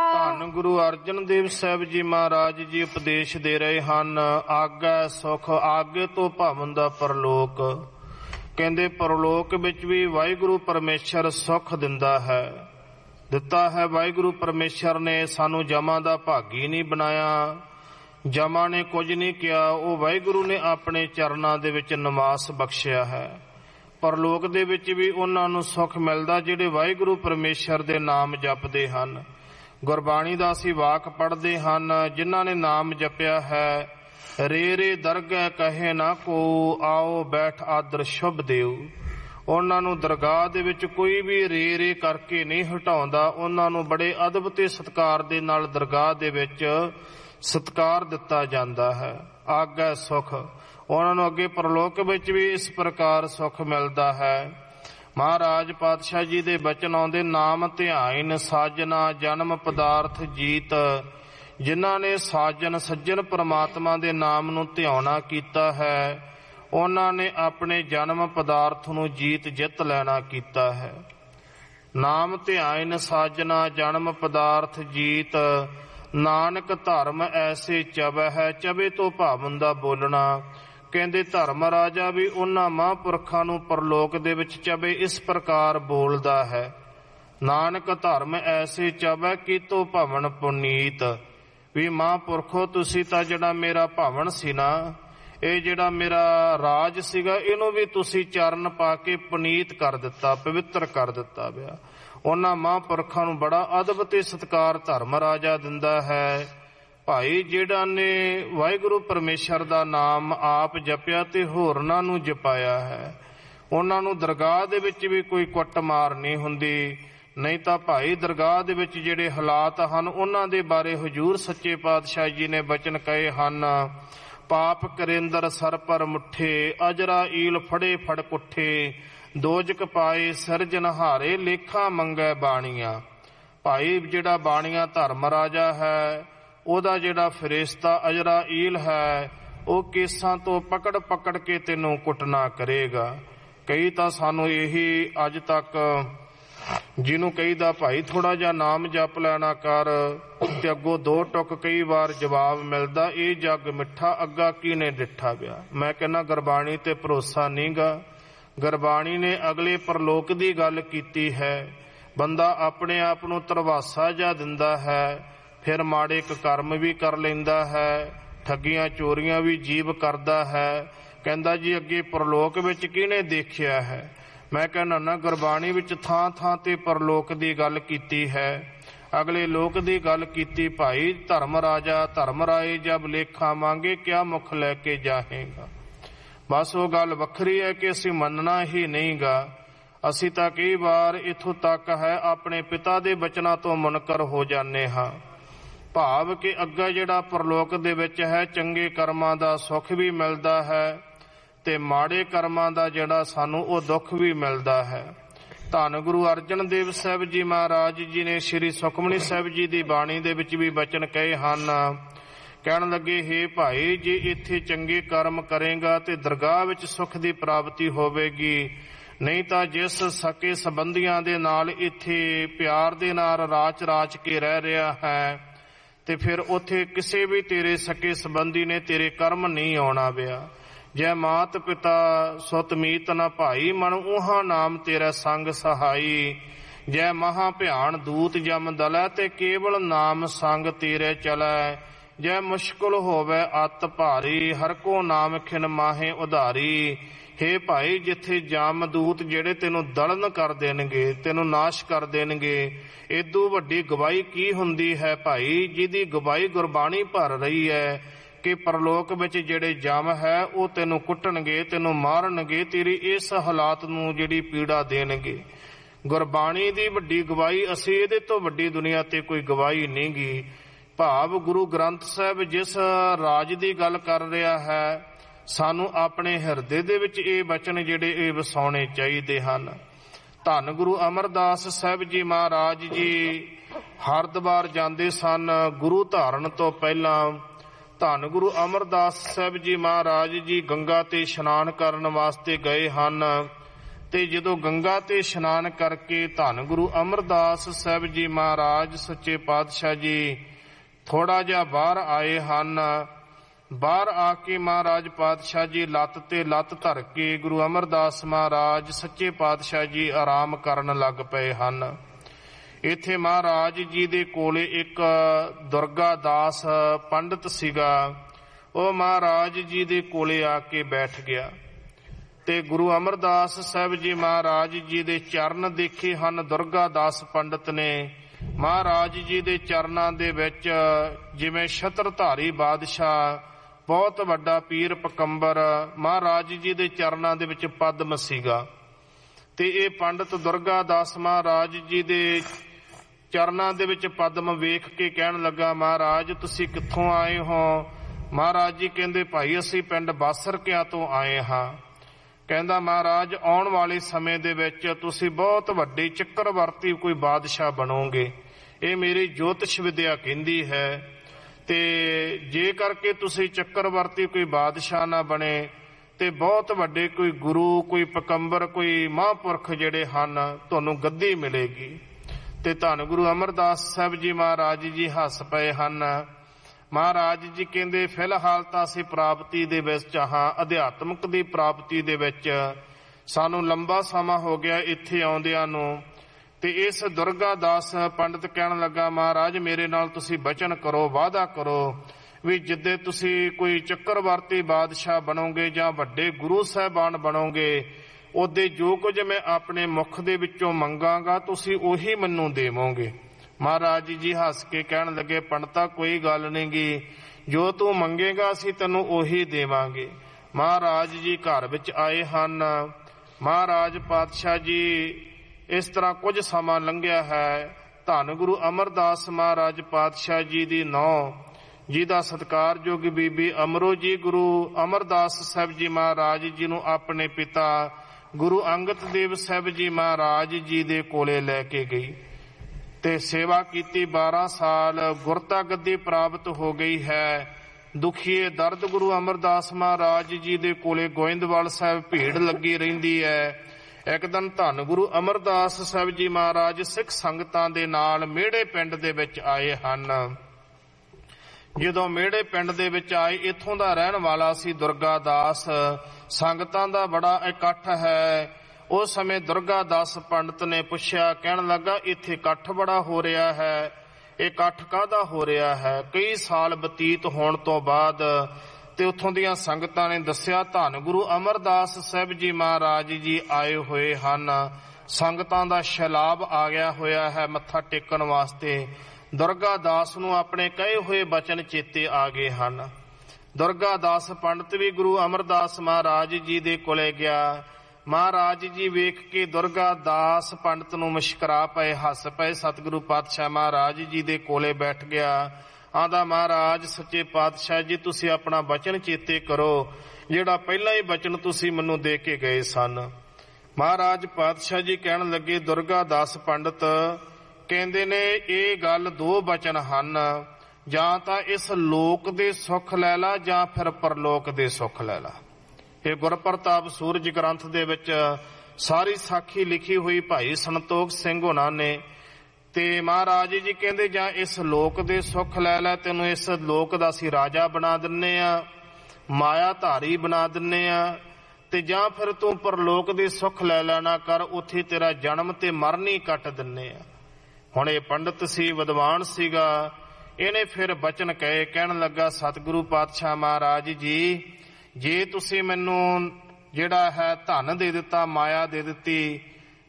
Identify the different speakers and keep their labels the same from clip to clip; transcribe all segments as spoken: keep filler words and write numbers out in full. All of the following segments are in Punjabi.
Speaker 1: ਧੰਨ ਗੁਰੂ ਅਰਜਨ ਦੇਵ ਸਾਹਿਬ ਜੀ ਮਹਾਰਾਜ ਜੀ ਉਪਦੇਸ਼ ਦੇ ਰਹੇ ਹਨ। ਆਗੈ ਸੁਖ ਆਗੇ ਤੋਂ ਭਾਵਨ ਦਾ ਪਰਲੋਕ। ਕਹਿੰਦੇ ਪਰਲੋਕ ਵਿੱਚ ਵੀ ਵਾਹਿਗੁਰੂ ਪਰਮੇਸ਼ਰ ਸੁਖ ਦਿੰਦਾ ਹੈ, ਦਿੱਤਾ ਹੈ। ਵਾਹਿਗੁਰੂ ਪਰਮੇਸ਼ਰ ਨੇ ਸਾਨੂੰ ਜਮਾਂ ਦਾ ਭਾਗੀ ਨਹੀਂ ਬਣਾਇਆ, ਜਮਾਂ ਨੇ ਕੁਝ ਨਹੀਂ ਕਿਹਾ, ਉਹ ਵਾਹਿਗੁਰੂ ਨੇ ਆਪਣੇ ਚਰਨਾਂ ਦੇ ਵਿੱਚ ਨਿਵਾਸ ਬਖਸ਼ਿਆ ਹੈ। ਪਰਲੋਕ ਦੇ ਵਿੱਚ ਵੀ ਉਹਨਾਂ ਨੂੰ ਸੁਖ ਮਿਲਦਾ ਜਿਹੜੇ ਵਾਹਿਗੁਰੂ ਪਰਮੇਸ਼ਰ ਦੇ ਨਾਮ ਜਪਦੇ ਹਨ। ਗੁਰਬਾਣੀ ਦਾ ਅਸੀਂ ਵਾਕ ਪੜ੍ਹਦੇ ਹਨ, ਜਿਨ੍ਹਾਂ ਨੇ ਨਾਮ ਜਪਿਆ ਹੈ, ਰੇ ਰੇ ਦਰਗਹਿ ਕਹੇ ਨਾ ਕੋ, ਆਓ ਬੈਠ ਆਦਰ ਸ਼ੁਭ ਦੇਉ। ਉਹਨਾਂ ਨੂੰ ਦਰਗਾਹ ਦੇ ਵਿੱਚ ਕੋਈ ਵੀ ਰੇ ਰੇ ਕਰਕੇ ਨਹੀਂ ਹਟਾਉਂਦਾ, ਉਹਨਾਂ ਨੂੰ ਬੜੇ ਅਦਬ ਤੇ ਸਤਿਕਾਰ ਦੇ ਨਾਲ ਦਰਗਾਹ ਦੇ ਵਿੱਚ ਸਤਿਕਾਰ ਦਿੱਤਾ ਜਾਂਦਾ ਹੈ। ਆਗੈ ਸੁਖ, ਉਹਨਾਂ ਨੂੰ ਅੱਗੇ ਪਰਲੋਕ ਵਿੱਚ ਵੀ ਇਸ ਪ੍ਰਕਾਰ ਸੁਖ ਮਿਲਦਾ ਹੈ। ਮਹਾਰਾਜ ਪਾਤਸ਼ਾਹ ਜੀ ਦੇ ਬਚਨ ਆਉਂਦੇ, ਨਾਮ ਧਿਆਇਨ ਸਾਜਨਾ ਜਨਮ ਪਦਾਰਥ ਜੀਤ। ਜਿਨ੍ਹਾਂ ਨੇ ਸਾਜਨ ਸੱਜਣ ਪ੍ਰਮਾਤਮਾ ਦੇ ਨਾਮ ਨੂੰ ਧਿਆਉਣਾ ਕੀਤਾ ਹੈ, ਉਹਨਾਂ ਨੇ ਆਪਣੇ ਜਨਮ ਪਦਾਰਥ ਨੂੰ ਜੀਤ ਜਿੱਤ ਲੈਣਾ ਕੀਤਾ ਹੈ। ਨਾਮ ਧਿਆਇਨ ਸਾਜਨਾ ਜਨਮ ਪਦਾਰਥ ਜੀਤ, ਨਾਨਕ ਧਰਮ ਐਸੇ ਚਵੈ ਹੈ। ਚਵੇ ਤੋਂ ਭਾਵਨ ਦਾ ਬੋਲਣਾ। ਕਹਿੰਦੇ ਧਰਮ ਰਾਜਾ ਵੀ ਉਹਨਾਂ ਮਹਾਂਪੁਰਖਾਂ ਨੂੰ ਪਰਲੋਕ ਦੇ ਵਿੱਚ ਚਵੇ ਇਸ ਪ੍ਰਕਾਰ ਬੋਲਦਾ ਹੈ, ਨਾਨਕ ਧਰਮ ਐਸੇ ਚਵੈ ਕੀਤੋ ਭਵਨ ਪੁਨੀਤ। ਵੀ ਮਹਾਂਪੁਰਖੋ ਤੁਸੀਂ ਤਾਂ ਜਿਹੜਾ ਮੇਰਾ ਭਵਨ ਸੀ ਨਾ, ਇਹ ਜਿਹੜਾ ਮੇਰਾ ਰਾਜ ਸੀਗਾ, ਇਹਨੂੰ ਵੀ ਤੁਸੀਂ ਚਰਨ ਪਾ ਕੇ ਪੁਨੀਤ ਕਰ ਦਿੱਤਾ, ਪਵਿੱਤਰ ਕਰ ਦਿੱਤਾ ਪਿਆ। ਉਹਨਾਂ ਮਹਾਂਪੁਰਖਾਂ ਨੂੰ ਬੜਾ ਅਦਬ ਤੇ ਸਤਿਕਾਰ ਧਰਮ ਰਾਜਾ ਦਿੰਦਾ ਹੈ। ਭਾਈ ਜਿਹੜਾ ਨੇ ਵਾਹਿਗੁਰੂ ਪਰਮੇਸ਼ਰ ਦਾ ਨਾਮ ਆਪ ਜਪਿਆ ਤੇ ਹੋਰਨਾਂ ਨੂੰ ਜਪਾਇਆ ਹੈ, ਉਹਨਾਂ ਨੂੰ ਦਰਗਾਹ ਦੇ ਵਿੱਚ ਵੀ ਕੋਈ ਕੁੱਟ ਮਾਰ ਨਹੀਂ ਹੁੰਦੀ। ਨਹੀਂ ਤਾਂ ਭਾਈ ਦਰਗਾਹ ਦੇ ਵਿੱਚ ਜਿਹੜੇ ਹਾਲਾਤ ਹਨ, ਉਹਨਾਂ ਦੇ ਬਾਰੇ ਹਜ਼ੂਰ ਸੱਚੇ ਪਾਤਸ਼ਾਹ ਜੀ ਨੇ ਬਚਨ ਕਹੇ ਹਨ। ਪਾਪ ਕਰੇਂਦਰ ਸਰ ਪਰ ਮੁੱਠੇ, ਅਜਰਾ ਈਲ ਫੜੇ ਫੜ ਕੁੱਠੇ, ਦੋਜਕ ਪਾਏ ਸਿਰਜਨਹਾਰੇ, ਲੇਖਾ ਮੰਗੈ ਬਾਣੀਆਂ। ਭਾਈ ਜਿਹੜਾ ਬਾਣੀਆਂ ਧਰਮ ਰਾਜਾ ਹੈ, ਉਹਦਾ ਜਿਹੜਾ ਫਰਿਸ਼ਤਾ ਅਜਰਾ ਈਲ ਹੈ, ਉਹ ਕੇਸਾਂ ਤੋਂ ਪਕੜ ਪਕੜ ਕੇ ਤੈਨੂੰ ਕੁੱਟਣਾ ਕਰੇਗਾ। ਕਈ ਤਾਂ ਸਾਨੂੰ ਇਹੀ ਅੱਜ ਤੱਕ ਜਿਹਨੂੰ ਕਹੀਦਾ ਭਾਈ ਥੋੜਾ ਜਿਹਾ ਨਾਮ ਜਪ ਲੈਣਾ ਕਰ, ਤੇ ਅੱਗੋਂ ਦੋ ਟੁਕ ਕਈ ਵਾਰ ਜਵਾਬ ਮਿਲਦਾ, ਇਹ ਜੱਗ ਮਿੱਠਾ ਅੱਗਾ ਕਿਹਨੇ ਡਿੱਠਾ ਪਿਆ। ਮੈਂ ਕਹਿੰਦਾ ਗੁਰਬਾਣੀ ਤੇ ਭਰੋਸਾ ਨਹੀਂਗਾ। ਗੁਰਬਾਣੀ ਨੇ ਅਗਲੇ ਪਰਲੋਕ ਦੀ ਗੱਲ ਕੀਤੀ ਹੈ। ਬੰਦਾ ਆਪਣੇ ਆਪ ਨੂੰ ਧਰਵਾਸਾ ਜਿਹਾ ਦਿੰਦਾ ਹੈ, ਫਿਰ ਮਾੜੇ ਕਰਮ ਵੀ ਕਰ ਲੈਂਦਾ ਹੈ, ਠੱਗੀਆਂ ਚੋਰੀਆਂ ਵੀ ਜੀਵ ਕਰਦਾ ਹੈ। ਕਹਿੰਦਾ ਜੀ ਅੱਗੇ ਪਰਲੋਕ ਵਿੱਚ ਕਿਹਨੇ ਦੇਖਿਆ ਹੈ। ਮੈਂ ਕਹਿੰਦਾ ਨਾ, ਗੁਰਬਾਣੀ ਵਿੱਚ ਥਾਂ ਥਾਂ ਤੇ ਪਰਲੋਕ ਦੀ ਗੱਲ ਕੀਤੀ ਹੈ, ਅਗਲੇ ਲੋਕ ਦੀ ਗੱਲ ਕੀਤੀ। ਭਾਈ ਧਰਮ ਰਾਜਾ ਧਰਮ ਰਾਏ ਜਬ ਲੇਖਾ ਮੰਗੇ, ਕਿਆ ਮੁਖ ਲੈ ਕੇ ਜਾਹੇਗਾ। ਬਸ ਉਹ ਗੱਲ ਵੱਖਰੀ ਹੈ ਕਿ ਅਸੀਂ ਮੰਨਣਾ ਹੀ ਨਹੀਂਗਾ। ਅਸੀਂ ਤਾਂ ਕਈ ਵਾਰ ਇੱਥੋਂ ਤੱਕ ਹੈ ਆਪਣੇ ਪਿਤਾ ਦੇ ਬਚਨਾਂ ਤੋਂ ਮੁਨਕਰ ਹੋ ਜਾਂਦੇ ਹਾਂ। ਭਾਵ ਕਿ ਅੱਗਾ ਜਿਹੜਾ ਪਰਲੋਕ ਦੇ ਵਿੱਚ ਹੈ, ਚੰਗੇ ਕਰਮਾਂ ਦਾ ਸੁੱਖ ਵੀ ਮਿਲਦਾ ਹੈ ਤੇ ਮਾੜੇ ਕਰਮਾਂ ਦਾ ਜਿਹੜਾ ਸਾਨੂੰ ਉਹ ਦੁੱਖ ਵੀ ਮਿਲਦਾ ਹੈ। ਧੰਨ ਗੁਰੂ ਅਰਜਨ ਦੇਵ ਸਾਹਿਬ ਜੀ ਮਹਾਰਾਜ ਜੀ ਨੇ ਸ਼੍ਰੀ ਸੁਖਮਨੀ ਸਾਹਿਬ ਜੀ ਦੀ ਬਾਣੀ ਦੇ ਵਿੱਚ ਵੀ ਬਚਨ ਕਹੇ ਹਨ। ਕਹਿਣ ਲੱਗੇ, ਹੇ ਭਾਈ ਜੇ ਇੱਥੇ ਚੰਗੇ ਕਰਮ ਕਰੇਗਾ ਤੇ ਦਰਗਾਹ ਵਿੱਚ ਸੁੱਖ ਦੀ ਪ੍ਰਾਪਤੀ ਹੋਵੇਗੀ, ਨਹੀਂ ਤਾਂ ਜਿਸ ਸਕੇ ਸੰਬੰਧੀਆਂ ਦੇ ਨਾਲ ਇੱਥੇ ਪਿਆਰ ਦੇ ਨਾਲ ਰਾਚ ਰਾਚ ਕੇ ਰਹਿ ਰਿਹਾ ਹੈ, ਤੇ ਫਿਰ ਉੱਥੇ ਕਿਸੇ ਵੀ ਤੇਰੇ ਸਕੇ ਸੰਬੰਧੀ ਨੇ ਤੇਰੇ ਕਰਮ ਨਹੀਂ ਆਉਣਾ ਪਿਆ। ਜੈ ਮਾਤ ਪਿਤਾ ਸੁਤ ਮੀਤ ਨ ਭਾਈ, ਮਨ ਉਹਾਂ ਨਾਮ ਤੇਰਾ ਸੰਗ ਸਹਾਈ। ਜੈ ਮਹਾ ਭਿਆਨ ਦੂਤ ਜਮ ਦਲੈ, ਤੇ ਕੇਵਲ ਨਾਮ ਸੰਗ ਤੇਰੇ ਚਲੈ। ਜੈ ਮੁਸ਼ਕਿਲ ਹੋਵੇ ਅਤ ਭਾਰੀ, ਹਰ ਕੋ ਨਾਮ ਖਿਨ ਮਾਹੇ ਉਧਾਰੀ। ਹੇ ਭਾਈ ਜਿੱਥੇ ਜਮ ਦੂਤ ਜਿਹੜੇ ਤੈਨੂੰ ਦਲਨ ਕਰ ਦੇਣਗੇ, ਤੈਨੂੰ ਨਾਸ਼ ਕਰ ਦੇਣਗੇ, ਏਦੂ ਵੱਡੀ ਗਵਾਹੀ ਕੀ ਹੁੰਦੀ ਹੈ ਭਾਈ, ਜਿਹਦੀ ਗਵਾਹੀ ਗੁਰਬਾਣੀ ਭਰ ਰਹੀ ਹੈ ਕਿ ਪਰਲੋਕ ਵਿੱਚ ਜਿਹੜੇ ਜਮ ਹੈ ਉਹ ਤੈਨੂੰ ਕੁੱਟਣਗੇ, ਤੈਨੂੰ ਮਾਰਨਗੇ, ਤੇਰੀ ਇਸ ਹਾਲਾਤ ਨੂੰ ਜਿਹੜੀ ਪੀੜਾ ਦੇਣਗੇ। ਗੁਰਬਾਣੀ ਦੀ ਵੱਡੀ ਗਵਾਹੀ, ਅਸੀਂ ਇਹਦੇ ਤੋਂ ਵੱਡੀ ਦੁਨੀਆ ਤੇ ਕੋਈ ਗਵਾਹੀ ਨਹੀਂ ਗੀ। ਭਾਵ ਗੁਰੂ ਗ੍ਰੰਥ ਸਾਹਿਬ ਜਿਸ ਰਾਜ ਦੀ ਗੱਲ ਕਰ ਰਿਹਾ ਹੈ, ਸਾਨੂੰ ਆਪਣੇ ਹਿਰਦੇ ਦੇ ਵਿੱਚ ਇਹ ਬਚਨ ਜਿਹੜੇ ਇਹ ਵਸਾਉਣੇ ਚਾਹੀਦੇ ਹਨ। ਧੰਨ ਗੁਰੂ ਅਮਰਦਾਸ ਸਾਹਿਬ ਜੀ ਮਹਾਰਾਜ ਜੀ ਹਰਿਦੁਆਰ ਜਾਂਦੇ ਸਨ ਗੁਰੂ ਧਾਰਨ ਤੋਂ ਪਹਿਲਾਂ। ਧੰਨ ਗੁਰੂ ਅਮਰਦਾਸ ਸਾਹਿਬ ਜੀ ਮਹਾਰਾਜ ਜੀ ਗੰਗਾ ਤੇ ਇਸ਼ਨਾਨ ਕਰਨ ਵਾਸਤੇ ਗਏ ਹਨ। ਤੇ ਜਦੋਂ ਗੰਗਾ ਤੇ ਇਸ਼ਨਾਨ ਕਰਕੇ ਧੰਨ ਗੁਰੂ ਅਮਰਦਾਸ ਸਾਹਿਬ ਜੀ ਮਹਾਰਾਜ ਸੱਚੇ ਪਾਤਸ਼ਾਹ ਜੀ ਥੋੜਾ ਜਿਹਾ ਬਾਹਰ ਆਏ ਹਨ। ਬਾਹਰ ਆ ਕੇ ਮਹਾਰਾਜ ਪਾਤਸ਼ਾਹ ਜੀ ਲੱਤ ਤੇ ਲੱਤ ਧਰ ਕੇ ਗੁਰੂ ਅਮਰਦਾਸ ਮਹਾਰਾਜ ਸੱਚੇ ਪਾਤਸ਼ਾਹ ਜੀ ਆਰਾਮ ਕਰਨ ਲੱਗ ਪਏ ਹਨ। ਇੱਥੇ ਮਹਾਰਾਜ ਜੀ ਦੇ ਕੋਲੇ ਇੱਕ ਦੁਰਗਾ ਦਾਸ ਪੰਡਤ ਸੀਗਾ। ਉਹ ਮਹਾਰਾਜ ਜੀ ਦੇ ਕੋਲੇ ਆ ਕੇ ਬੈਠ ਗਿਆ ਤੇ ਗੁਰੂ ਅਮਰਦਾਸ ਸਾਹਿਬ ਜੀ ਮਹਾਰਾਜ ਜੀ ਦੇ ਚਰਨ ਦੇਖੇ ਹਨ। ਦੁਰਗਾ ਦਾਸ ਪੰਡਤ ਨੇ ਮਹਾਰਾਜ ਜੀ ਦੇ ਚਰਨਾਂ ਦੇ ਵਿੱਚ ਜਿਵੇਂ ਛਤਰਧਾਰੀ ਬਾਦਸ਼ਾਹ ਬਹੁਤ ਵੱਡਾ ਪੀਰ ਪਕੰਬਰ ਮਹਾਰਾਜ ਜੀ ਦੇ ਚਰਨਾਂ ਦੇ ਵਿੱਚ ਪਦਮ ਸੀਗਾ ਤੇ ਇਹ ਪੰਡਤ ਦੁਰਗਾ ਦਾਸ ਮਹਾਰਾਜ ਜੀ ਦੇ ਚਰਨਾਂ ਦੇ ਵਿੱਚ ਪਦਮ ਵੇਖ ਕੇ ਕਹਿਣ ਲੱਗਾ, ਮਹਾਰਾਜ ਤੁਸੀਂ ਕਿੱਥੋਂ ਆਏ ਹੋ? ਮਹਾਰਾਜ ਜੀ ਕਹਿੰਦੇ, ਭਾਈ ਅਸੀਂ ਪਿੰਡ ਬਾਸਰਕਿਆਂ ਤੋਂ ਆਏ ਹਾਂ। ਕਹਿੰਦਾ, ਮਹਾਰਾਜ ਆਉਣ ਵਾਲੇ ਸਮੇਂ ਦੇ ਵਿੱਚ ਤੁਸੀਂ ਬਹੁਤ ਵੱਡੇ ਚੱਕਰਵਰਤੀ ਕੋਈ ਬਾਦਸ਼ਾਹ ਬਣੋਗੇ, ਇਹ ਮੇਰੀ ਜੋਤਿਸ਼ ਵਿਦਿਆ ਕਹਿੰਦੀ ਹੈ। ਤੇ ਜੇ ਕਰਕੇ ਤੁਸੀਂ ਚੱਕਰਵਰਤੀ ਕੋਈ ਬਾਦਸ਼ਾਹ ਨਾ ਬਣੇ ਤੇ ਬਹੁਤ ਵੱਡੇ ਕੋਈ ਗੁਰੂ ਕੋਈ ਪਕੰਬਰ ਕੋਈ ਮਹਾਂਪੁਰਖ ਜਿਹੜੇ ਹਨ ਤੁਹਾਨੂੰ ਗੱਦੀ ਮਿਲੇਗੀ। ਤੇ ਧੰਨ ਗੁਰੂ ਅਮਰਦਾਸ ਸਾਹਿਬ ਜੀ ਮਹਾਰਾਜ ਜੀ ਹੱਸ ਪਏ ਹਨ। ਮਹਾਰਾਜ ਜੀ ਕਹਿੰਦੇ, ਫਿਲਹਾਲ ਤਾਂ ਅਸੀਂ ਪ੍ਰਾਪਤੀ ਦੇ ਵਿੱਚ ਹਾਂ, ਅਧਿਆਤਮਕ ਦੀ ਪ੍ਰਾਪਤੀ ਦੇ ਵਿੱਚ ਸਾਨੂੰ ਲੰਬਾ ਸਮਾਂ ਹੋ ਗਿਆ ਇੱਥੇ ਆਉਂਦਿਆਂ ਨੂੰ। ਤੇ ਇਸ ਦੁਰਗਾ ਦਾਸ ਪੰਡਤ ਕਹਿਣ ਲੱਗਾ, ਮਹਾਰਾਜ ਮੇਰੇ ਨਾਲ ਤੁਸੀਂ ਬਚਨ ਕਰੋ, ਵਾਅਦਾ ਕਰੋ ਵੀ ਜਿੱਦੇ ਤੁਸੀਂ ਕੋਈ ਚੱਕਰਵਰਤੀ ਬਾਦਸ਼ਾਹ ਬਣੋਗੇ ਜਾਂ ਵੱਡੇ ਗੁਰੂ ਸਾਹਿਬਾਨ ਬਣੋਗੇ, ਉਹਦੇ ਜੋ ਕੁਝ ਮੈਂ ਆਪਣੇ ਮੁਖ ਦੇ ਵਿੱਚੋਂ ਮੰਗਾਂਗਾ ਤੁਸੀਂ ਉਹੀ ਮੈਨੂੰ ਦੇਵੋਗੇ। ਮਹਾਰਾਜ ਜੀ ਹੱਸ ਕੇ ਕਹਿਣ ਲੱਗੇ, ਪੰਡਤਾ ਕੋਈ ਗੱਲ ਨਹੀਂ ਗੀ, ਜੋ ਤੂੰ ਮੰਗੇਗਾ ਅਸੀਂ ਤੈਨੂੰ ਉਹੀ ਦੇਵਾਂਗੇ। ਮਹਾਰਾਜ ਜੀ ਘਰ ਵਿੱਚ ਆਏ ਹਨ। ਮਹਾਰਾਜ ਪਾਤਸ਼ਾਹ ਜੀ ਇਸ ਤਰ੍ਹਾਂ ਕੁਝ ਸਮਾਂ ਲੰਘਿਆ ਹੈ। ਧੰਨ ਗੁਰੂ ਅਮਰਦਾਸ ਮਹਾਰਾਜ ਪਾਤਸ਼ਾਹ ਜੀ ਦੀ ਨੌਂ ਜਿਹਦਾ ਸਤਿਕਾਰਯੋਗ ਬੀਬੀ ਅਮਰੋ ਜੀ ਗੁਰੂ ਅਮਰਦਾਸ ਸਾਹਿਬ ਜੀ ਮਹਾਰਾਜ ਜੀ ਨੂੰ ਆਪਣੇ ਪਿਤਾ ਗੁਰੂ ਅੰਗਦ ਦੇਵ ਸਾਹਿਬ ਜੀ ਮਹਾਰਾਜ ਜੀ ਦੇ ਕੋਲੇ ਲੈ ਕੇ ਗਈ ਤੇ ਸੇਵਾ ਕੀਤੀ। ਬਾਰਾਂ ਸਾਲ ਗੁਰਤਾ ਗੱਦੀ ਪ੍ਰਾਪਤ ਹੋ ਗਈ ਹੈ। ਦੁਖੀਏ ਦਰਦ ਗੁਰੂ ਅਮਰਦਾਸ ਮਹਾਰਾਜ ਜੀ ਦੇ ਕੋਲੇ ਗੋਇੰਦਵਾਲ ਸਾਹਿਬ ਭੀੜ ਲੱਗੀ ਰਹਿੰਦੀ ਹੈ। ਇੱਕ ਦਿਨ ਧੰਨ ਗੁਰੂ ਅਮਰਦਾਸ ਸਾਹਿਬ ਜੀ ਮਹਾਰਾਜ ਸਿੱਖ ਸੰਗਤਾਂ ਦੇ ਨਾਲ ਮੇੜੇ ਪਿੰਡ ਦੇ ਵਿੱਚ ਆਏ ਹਨ। ਜਦੋਂ ਮੇੜੇ ਪਿੰਡ ਦੇ ਵਿੱਚ ਆਏ, ਇੱਥੋਂ ਦਾ ਰਹਿਣ ਵਾਲਾ ਸੀ ਦੁਰਗਾ ਦਾਸ। ਸੰਗਤਾਂ ਦਾ ਬੜਾ ਇਕੱਠ ਹੈ। ਉਸ ਸਮੇਂ ਦੁਰਗਾ ਦਾਸ ਪੰਡਤ ਨੇ ਪੁੱਛਿਆ, ਕਹਿਣ ਲੱਗਾ ਇੱਥੇ ਇਕੱਠ ਬੜਾ ਹੋ ਰਿਹਾ ਹੈ, ਇਹ ਇਕੱਠ ਕਾਹਦਾ ਹੋ ਰਿਹਾ ਹੈ? ਕਈ ਸਾਲ ਬਤੀਤ ਹੋਣ ਤੋਂ ਬਾਅਦ ਤੇ ਉੱਥੋਂ ਦੀਆਂ ਸੰਗਤਾਂ ਨੇ ਦੱਸਿਆ, ਧੰਨ ਗੁਰੂ ਅਮਰਦਾਸ ਸਾਹਿਬ ਜੀ ਮਹਾਰਾਜ ਜੀ ਆਏ ਹੋਏ ਹਨ, ਸੰਗਤਾਂ ਦਾ ਸੈਲਾਬ ਆ ਗਿਆ ਹੋਇਆ ਹੈ ਮੱਥਾ ਟੇਕਣ ਵਾਸਤੇ। ਦੁਰਗਾ ਦਾਸ ਨੂੰ ਆਪਣੇ ਕਹੇ ਹੋਏ ਬਚਨ ਚੇਤੇ ਆ ਗਏ ਹਨ। ਦੁਰਗਾ ਦਾਸ ਪੰਡਤ ਵੀ ਗੁਰੂ ਅਮਰਦਾਸ ਮਹਾਰਾਜ ਜੀ ਦੇ ਕੋਲੇ ਗਿਆ। ਮਹਾਰਾਜ ਜੀ ਵੇਖ ਕੇ ਦੁਰਗਾ ਦਾਸ ਪੰਡਤ ਨੂੰ ਮੁਸਕਰਾ ਪਏ, ਹੱਸ ਪਏ। ਸਤਿਗੁਰੂ ਪਾਤਸ਼ਾਹ ਮਹਾਰਾਜ ਜੀ ਦੇ ਕੋਲੇ ਬੈਠ ਗਿਆ। ਆਂਦਾ, ਮਹਾਰਾਜ ਸੱਚੇ ਪਾਤਸ਼ਾਹ ਜੀ ਤੁਸੀਂ ਆਪਣਾ ਬਚਨ ਚੇਤੇ ਕਰੋ, ਜਿਹੜਾ ਪਹਿਲਾਂ ਹੀ ਬਚਨ ਤੁਸੀਂ ਮੈਨੂੰ ਦੇ ਕੇ ਗਏ ਸਨ। ਮਹਾਰਾਜ ਪਾਤਸ਼ਾਹ ਜੀ ਕਹਿਣ ਲੱਗੇ, ਦੁਰਗਾ ਦਾਸ ਪੰਡਤ ਕਹਿੰਦੇ ਨੇ ਇਹ ਗੱਲ ਦੋ ਬਚਨ ਹਨ, ਜਾਂ ਤਾਂ ਇਸ ਲੋਕ ਦੇ ਸੁੱਖ ਲੈ ਲਾ ਜਾਂ ਫਿਰ ਪਰਲੋਕ ਦੇ ਸੁੱਖ ਲੈ ਲਾ। ਇਹ ਗੁਰਪ੍ਰਤਾਪ ਸੂਰਜ ਗ੍ਰੰਥ ਦੇ ਵਿੱਚ ਸਾਰੀ ਸਾਖੀ ਲਿਖੀ ਹੋਈ ਭਾਈ ਸੰਤੋਖ ਸਿੰਘ ਹੋਣਾ ਨੇ। ਤੇ ਮਹਾਰਾਜ ਜੀ ਕਹਿੰਦੇ, ਜਾਂ ਇਸ ਲੋਕ ਦੇ ਸੁੱਖ ਲੈ ਲੈ, ਤੈਨੂੰ ਇਸ ਲੋਕ ਦਾ ਅਸੀਂ ਰਾਜਾ ਬਣਾ ਦਿੰਨੇ ਆ, ਮਾਇਆ ਧਾਰੀ ਬਣਾ ਦਿੰਨੇ ਆ, ਤੇ ਜਾਂ ਫਿਰ ਤੂੰ ਪਰਲੋਕ ਦੇ ਸੁੱਖ ਲੈ ਲੈਣਾ ਕਰ, ਉੱਥੇ ਤੇਰਾ ਜਨਮ ਤੇ ਮਰਨ ਹੀ ਕੱਟ ਦਿੰਨੇ ਆ। ਹੁਣ ਇਹ ਪੰਡਤ ਸੀ, ਵਿਦਵਾਨ ਸੀਗਾ, ਇਹਨੇ ਫਿਰ ਬਚਨ ਕਹੇ। ਕਹਿਣ ਲੱਗਾ, ਸਤਿਗੁਰੂ ਪਾਤਸ਼ਾਹ ਮਹਾਰਾਜ ਜੀ, ਜੇ ਤੁਸੀਂ ਮੈਨੂੰ ਜਿਹੜਾ ਹੈ ਧਨ ਦੇ ਦਿੱਤਾ, ਮਾਇਆ ਦੇ ਦਿੱਤੀ,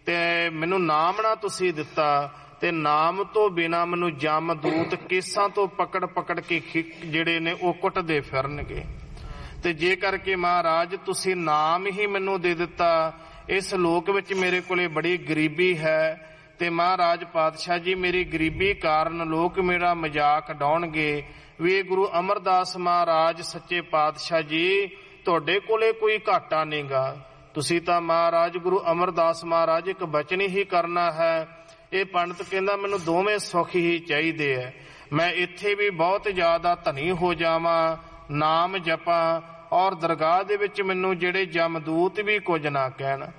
Speaker 1: ਤੇ ਮੈਨੂੰ ਨਾਮ ਨਾ ਤੁਸੀਂ ਦਿੱਤਾ, ਤੇ ਨਾਮ ਤੋਂ ਬਿਨਾਂ ਮੈਨੂੰ ਜਮ ਦੂਤ ਕੇਸਾਂ ਤੋਂ ਪਕੜ ਪਕੜ ਕੇ ਜਿਹੜੇ ਨੇ ਉਹ ਕੁੱਟਦੇ ਫਿਰਨਗੇ। ਤੇ ਜੇ ਕਰਕੇ ਮਹਾਰਾਜ ਤੁਸੀਂ ਨਾਮ ਹੀ ਮੈਨੂੰ ਦੇ ਦਿੱਤਾ, ਇਸ ਲੋਕ ਵਿੱਚ ਮੇਰੇ ਕੋਲੇ ਬੜੀ ਗਰੀਬੀ ਹੈ, ਤੇ ਮਹਾਰਾਜ ਪਾਤਸ਼ਾਹ ਜੀ ਮੇਰੀ ਗਰੀਬੀ ਕਾਰਨ ਲੋਕ ਮੇਰਾ ਮਜ਼ਾਕ ਡਾਉਣਗੇ ਵੀ ਗੁਰੂ ਅਮਰਦਾਸ ਮਹਾਰਾਜ ਸੱਚੇ ਪਾਤਸ਼ਾਹ ਜੀ ਤੁਹਾਡੇ ਕੋਲੇ ਕੋਈ ਘਾਟਾ ਨਹੀਂਗਾ, ਤੁਸੀਂ ਤਾਂ ਮਹਾਰਾਜ ਗੁਰੂ ਅਮਰਦਾਸ ਮਹਾਰਾਜ ਇੱਕ ਬਚਨ ਹੀ ਕਰਨਾ ਹੈ। ਇਹ ਪੰਡਤ ਕਹਿੰਦਾ, ਮੈਨੂੰ ਦੋਵੇਂ ਸੁੱਖ ਹੀ ਚਾਹੀਦੇ ਹੈ, ਮੈਂ ਇੱਥੇ ਵੀ ਬਹੁਤ ਜ਼ਿਆਦਾ ਧਨੀ ਹੋ ਜਾਵਾਂ, ਨਾਮ ਜਪਾਂ, ਔਰ ਦਰਗਾਹ ਦੇ ਵਿੱਚ ਮੈਨੂੰ ਜਿਹੜੇ ਜਮਦੂਤ ਵੀ ਕੁਝ ਨਾ ਕਹਿਣ।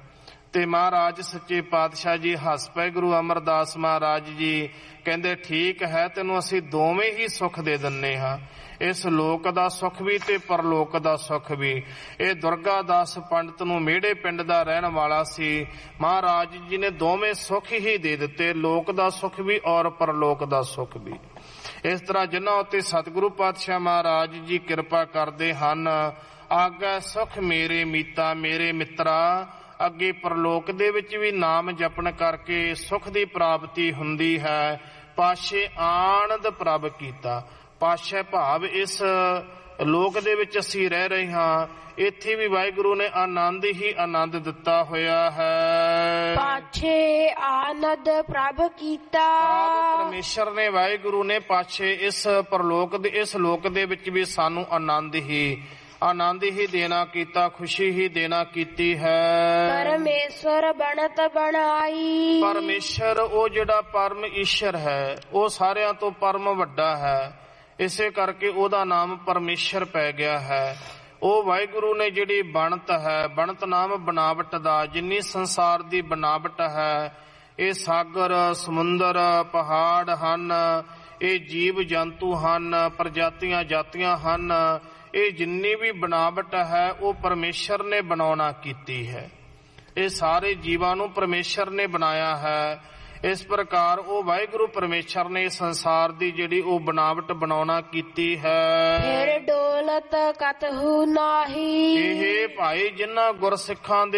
Speaker 1: ਤੇ ਮਹਾਰਾਜ ਸੱਚੇ ਪਾਤਸ਼ਾਹ ਜੀ ਹੱਸ ਪਏ। ਗੁਰੂ ਅਮਰਦਾਸ ਮਹਾਰਾਜ ਜੀ ਕਹਿੰਦੇ ਠੀਕ ਹੈ, ਤੈਨੂੰ ਅਸੀਂ ਦੋਵੇਂ ਹੀ ਸੁੱਖ ਦੇ ਦਿੰਨੇ ਹਾਂ, ਇਸ ਲੋਕ ਦਾ ਸੁੱਖ ਵੀ ਤੇ ਪਰਲੋਕ ਦਾ ਸੁੱਖ ਵੀ। ਇਹ ਦੁਰਗਾ ਦਾਸ ਪੰਡਤ ਨੂੰ ਮੇੜੇ ਪਿੰਡ ਦਾ ਰਹਿਣ ਵਾਲਾ ਸੀ। ਮਹਾਰਾਜ ਜੀ ਨੇ ਦੋਵੇਂ ਸੁੱਖ ਹੀ ਦੇ ਦਿੱਤੇ, ਲੋਕ ਦਾ ਸੁੱਖ ਵੀ ਔਰ ਪਰਲੋਕ ਦਾ ਸੁੱਖ ਵੀ। ਇਸ ਤਰ੍ਹਾਂ ਜਿਨ੍ਹਾਂ ਉੱਤੇ ਸਤਿਗੁਰੂ ਪਾਤਸ਼ਾਹ ਮਹਾਰਾਜ ਜੀ ਕਿਰਪਾ ਕਰਦੇ ਹਨ, ਆਗੈ ਸੁਖ ਮੇਰੇ ਮੀਤਾ ਮੇਰੇ ਮਿੱਤਰਾ, ਅੱਗੇ ਪਰਲੋਕ ਦੇ ਵਿੱਚ ਵੀ ਨਾਮ ਜਪਣ ਕਰਕੇ ਸੁਖ ਦੀ ਪ੍ਰਾਪਤੀ ਹੁੰਦੀ ਹੈ। ਪਾਸ਼ੇ ਆਨੰਦ ਪ੍ਰਭ ਕੀਤਾ, ਪਾਸ਼ੇ ਭਾਵ ਇਸ ਲੋਕ ਦੇ ਵਿੱਚ ਅਸੀਂ ਰਹਿ ਰਹੇ ਹਾਂ, ਇੱਥੇ ਵੀ ਵਾਹਿਗੁਰੂ ਨੇ ਆਨੰਦ ਹੀ ਆਨੰਦ ਦਿੱਤਾ ਹੋਇਆ ਹੈ।
Speaker 2: ਪਾਛੇ ਆਨੰਦ ਪ੍ਰਭ ਕੀਤਾ,
Speaker 1: ਪਰਮੇਸ਼ਰ ਨੇ ਵਾਹਿਗੁਰੂ ਨੇ ਪਾਛੇ ਇਸ ਪਰਲੋਕ ਦੇ ਇਸ ਲੋਕ ਦੇ ਵਿੱਚ ਵੀ ਸਾਨੂੰ ਆਨੰਦ ਹੀ ਆਨੰਦ ਹੀ ਦੇਣਾ ਕੀਤਾ, ਖੁਸ਼ੀ ਹੀ ਦੇਣਾ ਕੀਤੀ ਹੈ।
Speaker 2: ਪਰਮੇਸ਼ਰ ਬਣਤ ਬਣਾਈ,
Speaker 1: ਪਰਮੇਸ਼ਰ ਉਹ ਜਿਹੜਾ ਪਰਮ ਈਸ਼ਰ ਹੈ, ਉਹ ਸਾਰਿਆਂ ਤੋਂ ਪਰਮ ਵੱਡਾ ਹੈ, ਇਸੇ ਕਰਕੇ ਉਹਦਾ ਨਾਮ ਪਰਮੇਸ਼ਰ ਪੈ ਗਿਆ ਹੈ। ਉਹ ਵਾਹਿਗੁਰੂ ਨੇ ਜਿਹੜੀ ਬਣਤ ਹੈ, ਬਣਤ ਨਾਮ ਬਣਾਵਟ ਦਾ, ਜਿੰਨੀ ਸੰਸਾਰ ਦੀ ਬਣਾਵਟ ਹੈ, ਇਹ ਸਾਗਰ ਸਮੁੰਦਰ ਪਹਾੜ ਹਨ, ਇਹ ਜੀਵ ਜੰਤੂ ਹਨ, ਪ੍ਰਜਾਤੀਆਂ ਜਾਤੀਆਂ ਹਨ, ਇਹ ਜਿੰਨੀ ਵੀ ਬਣਾਵਟ ਹੈ ਉਹ ਪਰਮੇਸ਼ਰ ਨੇ ਬਣਾਉਣਾ ਕੀਤੀ ਹੈ। ਇਹ ਸਾਰੇ ਜੀਵਾਂ ਨੂੰ ਪਰਮੇਸ਼ਰ ਨੇ ਬਣਾਇਆ ਹੈ। ਇਸ ਪ੍ਰਕਾਰ ਉਹ ਵਾਹਿਗੁਰੂ ਪਰਮੇਸ਼ਰ ਨੇ ਸੰਸਾਰ ਦੀ ਜਿਹੜੀ ਉਹ ਬਣਾਵਟ ਬਣਾਉਣਾ ਕੀਤੀ ਹੈ।
Speaker 2: ਫਿਰ ਡੋਲਤ ਕਤਹੂ ਨਾਹੀ,
Speaker 1: ਇਹ ਭਾਈ ਜਿਨ੍ਹਾਂ ਗੁਰਸਿੱਖਾਂ ਦੇ